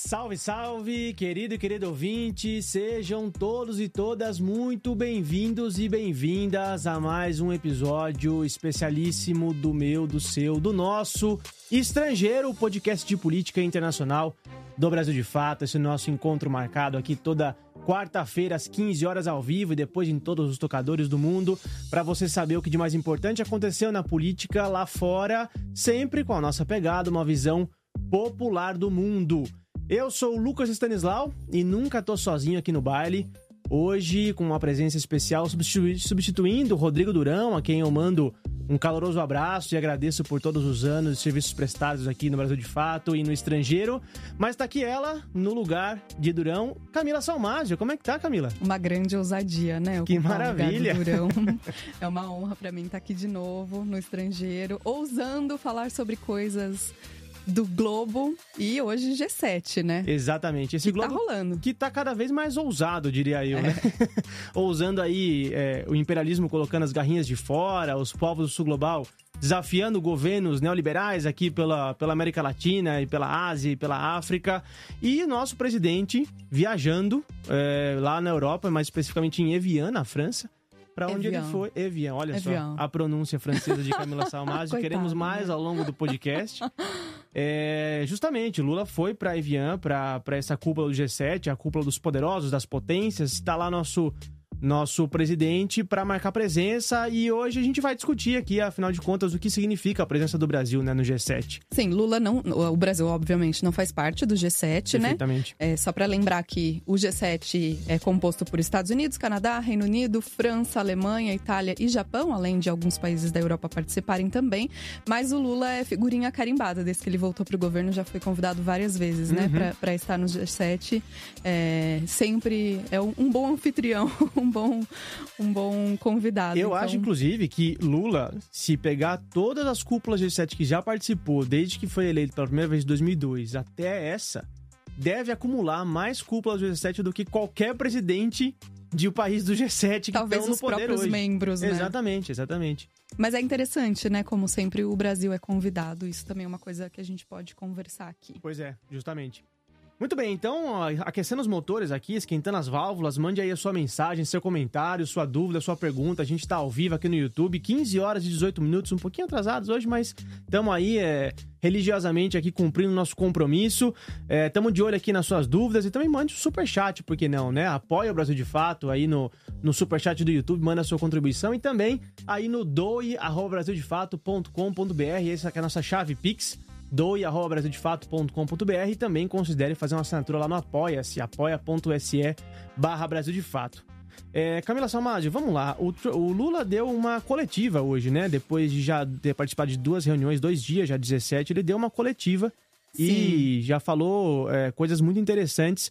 Salve, salve, querido e querido ouvinte, sejam todos e todas muito bem-vindos e bem-vindas a mais um episódio especialíssimo do meu, do seu, do nosso Estrangeiro, o podcast de política internacional do Brasil de Fato. Esse nosso encontro marcado aqui toda quarta-feira às 15 horas ao vivo e depois em todos os tocadores do mundo, para você saber o que de mais importante aconteceu na política lá fora, sempre com a nossa pegada, uma visão popular do mundo. Eu sou o Lucas Stanislau e nunca tô sozinho aqui no baile. Hoje, com uma presença especial, substituindo o Rodrigo Durão, a quem eu mando um caloroso abraço e agradeço por todos os anos de serviços prestados aqui no Brasil de Fato e no estrangeiro. Mas tá aqui ela, no lugar de Durão, Camila Salmaggio. Como é que tá, Camila? Uma grande ousadia, né? Que maravilha! Durão. É uma honra pra mim estar aqui de novo, no estrangeiro, ousando falar sobre coisas do Globo e hoje G7, né? Exatamente. Esse Globo tá rolando. Que tá cada vez mais ousado, diria eu, né? Ousando aí o imperialismo colocando as garrinhas de fora, os povos do sul global desafiando governos neoliberais aqui pela América Latina e pela Ásia e pela África. E nosso presidente viajando lá na Europa, mais especificamente em Evian, na França. Pra onde ele foi? Evian, olha Evian. Só a pronúncia francesa de Camila Salmaggio. Queremos mais ao longo do podcast. Justamente, Lula foi pra Evian, pra essa cúpula do G7, a cúpula dos poderosos, das potências. Está lá nosso presidente para marcar presença e hoje a gente vai discutir aqui, afinal de contas, o que significa a presença do Brasil, né, no G7. Sim, Lula não... O Brasil, obviamente, não faz parte do G7, Perfeitamente. né? Só para lembrar que o G7 é composto por Estados Unidos, Canadá, Reino Unido, França, Alemanha, Itália e Japão, além de alguns países da Europa participarem também. Mas o Lula é figurinha carimbada, desde que ele voltou pro governo, já foi convidado várias vezes, né, para estar no G7. Sempre é um bom anfitrião, um bom convidado. Eu acho, inclusive, que Lula, se pegar todas as cúpulas G7 que já participou, desde que foi eleito pela primeira vez em 2002 até essa, deve acumular mais cúpulas do G7 do que qualquer presidente de um país do G7 que talvez estão no poder hoje. Talvez os próprios membros, né? Exatamente. Mas é interessante, né? Como sempre, o Brasil é convidado. Isso também é uma coisa que a gente pode conversar aqui. Pois é, justamente. Muito bem, então, aquecendo os motores aqui, esquentando as válvulas, mande aí a sua mensagem, seu comentário, sua dúvida, sua pergunta. A gente tá ao vivo aqui no YouTube, 15 horas e 18 minutos, um pouquinho atrasados hoje, mas estamos aí religiosamente aqui cumprindo o nosso compromisso. Estamos de olho aqui nas suas dúvidas e também mande o superchat, por que não, né? Apoia o Brasil de Fato aí no superchat do YouTube, manda a sua contribuição e também aí no doe@brasildefato.com.br, essa aqui é a nossa chave Pix. doe@brasildefato.com.br e também considere fazer uma assinatura lá no Apoia-se, apoia.se/Brasil de Fato. Camila Salmaggio, vamos lá. O Lula deu uma coletiva hoje, né? Depois de já ter participado de 2 reuniões, 2 dias, já 17, ele deu uma coletiva. Sim. E já falou coisas muito interessantes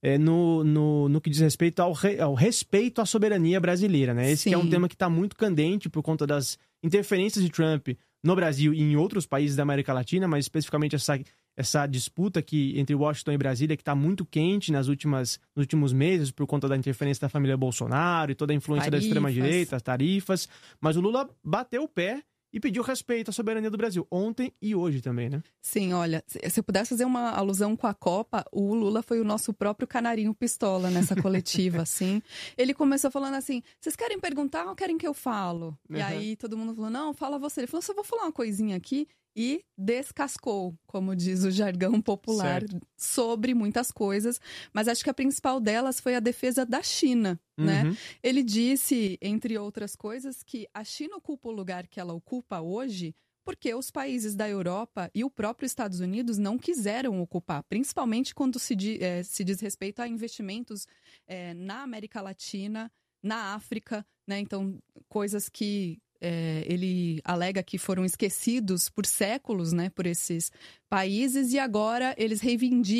no que diz respeito ao respeito à soberania brasileira, né? Esse que é um tema que está muito candente por conta das interferências de Trump no Brasil e em outros países da América Latina, mas especificamente essa disputa entre Washington e Brasília, que está muito quente nos últimos meses por conta da interferência da família Bolsonaro e toda a influência da extrema-direita, as tarifas. Mas o Lula bateu o pé e pediu respeito à soberania do Brasil, ontem e hoje também, né? Sim, olha, se eu pudesse fazer uma alusão com a Copa, o Lula foi o nosso próprio canarinho pistola nessa coletiva, assim. Ele começou falando assim, vocês querem perguntar ou querem que eu falo? E aí todo mundo falou, não, fala você. Ele falou, só vou falar uma coisinha aqui. E descascou, como diz o jargão popular, sobre muitas coisas. Mas acho que a principal delas foi a defesa da China, né? Ele disse, entre outras coisas, que a China ocupa o lugar que ela ocupa hoje porque os países da Europa e o próprio Estados Unidos não quiseram ocupar, principalmente quando se diz respeito a investimentos na América Latina, na África, né? Então, coisas que ele alega que foram esquecidos por séculos, né, por esses países, e agora eles reivindicam